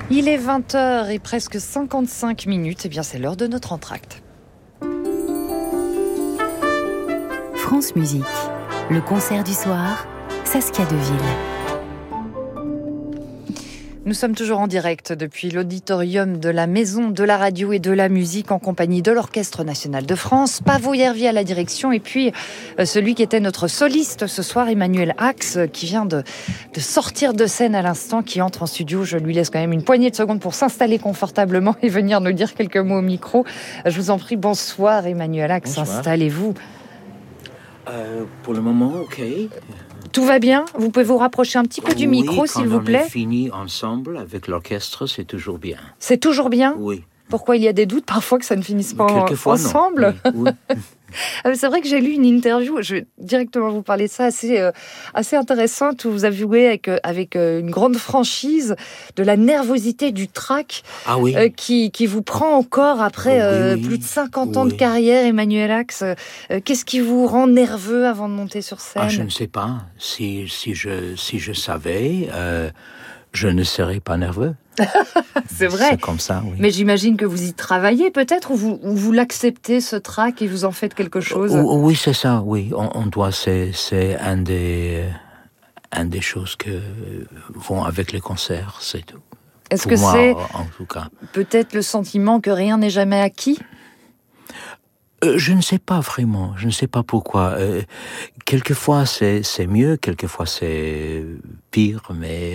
Il est 20h et presque 55 minutes. Eh bien, c'est l'heure de notre entracte. France Musique, le concert du soir, Saskia Deville. Nous sommes toujours en direct depuis l'auditorium de la Maison de la Radio et de la Musique en compagnie de l'Orchestre National de France, Paavo Järvi à la direction et puis celui qui était notre soliste ce soir, Emmanuel Ax, qui vient de sortir de scène à l'instant, qui entre en studio. Je lui laisse quand même une poignée de secondes pour s'installer confortablement et venir nous dire quelques mots au micro. Je vous en prie, bonsoir Emmanuel Ax, bonsoir. Installez-vous. Pour le moment, ok. Tout va bien? Vous pouvez vous rapprocher un petit peu du micro, s'il vous plaît? Quand on est fini ensemble avec l'orchestre, c'est toujours bien. C'est toujours bien? Oui. Pourquoi il y a des doutes parfois que ça ne finisse pas ensemble? Oui. C'est vrai que j'ai lu une interview, je vais directement vous parler de ça, assez intéressante, où vous avouez avec une grande franchise de la nervosité du track qui vous prend encore après plus de 50 ans de carrière, Emmanuel Ax. Qu'est-ce qui vous rend nerveux avant de monter sur scène? Je ne sais pas. Si je savais, je ne serais pas nerveux. C'est vrai. C'est comme ça, oui. Mais j'imagine que vous y travaillez peut-être, ou vous l'acceptez, ce track, et vous en faites quelque chose? Oui, c'est ça, oui. On doit, c'est un des choses que vont avec les concerts, c'est tout. Est-ce pour que moi, c'est en tout cas peut-être le sentiment que rien n'est jamais acquis? Je ne sais pas vraiment, je ne sais pas pourquoi. Quelquefois c'est mieux, quelquefois c'est pire, mais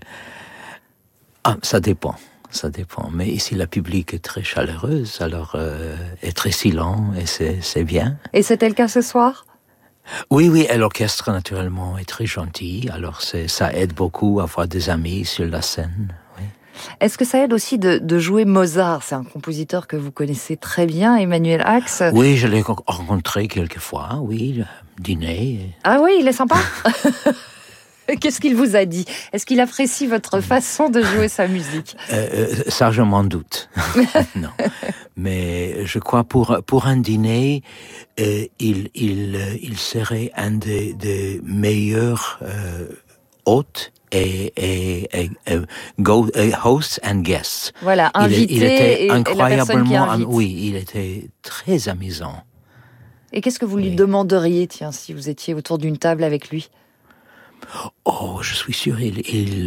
ça dépend. Mais ici, la public est très chaleureuse, alors est très silent, et c'est bien. Et c'était le cas ce soir? Oui, et l'orchestre, naturellement, est très gentil, alors ça aide beaucoup à avoir des amis sur la scène. Oui. Est-ce que ça aide aussi de jouer Mozart? C'est un compositeur que vous connaissez très bien, Emmanuel Ax. Oui, je l'ai rencontré quelquefois, oui, dîner. Ah oui, il est sympa. Qu'est-ce qu'il vous a dit? Est-ce qu'il apprécie votre façon de jouer sa musique? Ça, je m'en doute. Non. Mais je crois pour un dîner, il serait un des meilleurs hôtes et hosts and guests. Voilà, invité il était incroyablement, oui, il était très amusant. Et qu'est-ce que vous lui demanderiez, tiens, si vous étiez autour d'une table avec lui? Oh, je suis sûr, il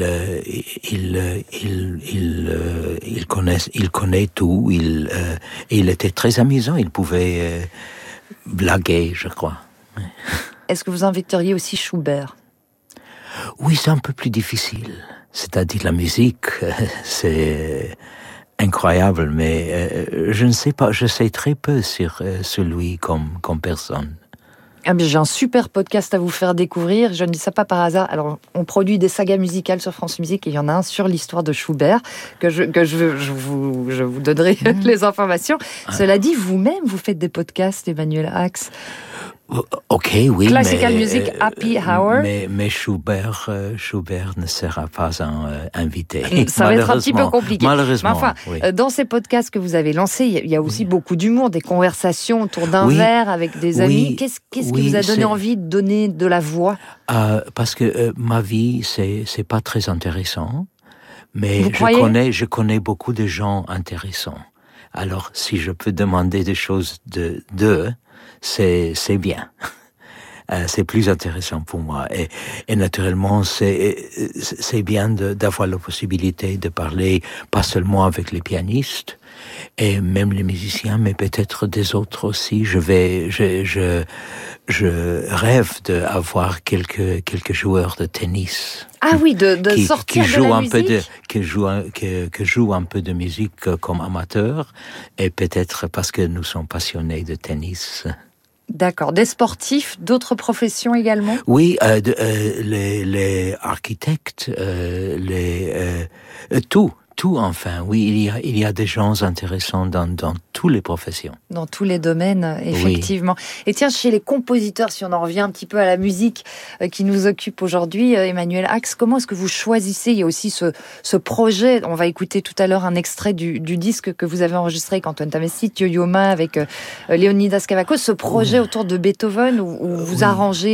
connaît tout. Il était très amusant. Il pouvait blaguer, je crois. Est-ce que vous inviteriez aussi Schubert? Oui, c'est un peu plus difficile. C'est-à-dire la musique, c'est incroyable, mais je ne sais pas. Je sais très peu sur lui comme personne. Ah bien, j'ai un super podcast à vous faire découvrir. Je ne dis ça pas par hasard. Alors, on produit des sagas musicales sur France Musique et il y en a un sur l'histoire de Schubert que je vous donnerai les informations. Cela dit, vous-même, vous faites des podcasts, Emmanuel Ax. Ok, oui. Classical Music Happy Hour. Mais Schubert ne sera pas invité. Ça va être un petit peu compliqué. Malheureusement. Mais enfin, oui. Dans ces podcasts que vous avez lancés, il y a aussi beaucoup d'humour, des conversations autour d'un verre avec des amis. Qu'est-ce qui vous a donné envie de donner de la voix? Parce que ma vie, c'est pas très intéressant. Mais je connais beaucoup de gens intéressants. Alors, si je peux demander des choses d'eux, c'est bien. C'est plus intéressant pour moi. Et naturellement, c'est bien d'avoir la possibilité de parler pas seulement avec les pianistes et même les musiciens, mais peut-être des autres aussi. Je rêve d'avoir quelques joueurs de tennis. Ah oui, de sortir de la musique. Qui jouent un peu de musique comme amateurs, et peut-être parce que nous sommes passionnés de tennis. D'accord. Des sportifs, d'autres professions également? Oui, les architectes, tout enfin. Oui, il y a des gens intéressants dans toutes les professions. Dans tous les domaines, effectivement. Oui. Et tiens, chez les compositeurs, si on en revient un petit peu à la musique qui nous occupe aujourd'hui, Emmanuel Ax, comment est-ce que vous choisissez? Il y a aussi ce projet, on va écouter tout à l'heure un extrait du disque que vous avez enregistré avec Antoine Tamestit, Yo-Yo Ma, avec Leonidas Kavakos, ce projet autour de Beethoven où vous arrangez